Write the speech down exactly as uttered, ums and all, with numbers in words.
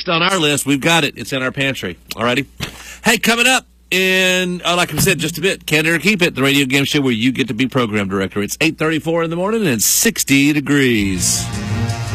next on our list. We've got it. It's in our pantry. All righty. Hey, coming up in, oh, like I said, just a bit, Can It or Keep It, the radio game show where you get to be program director. It's eight thirty-four in the morning and sixty degrees.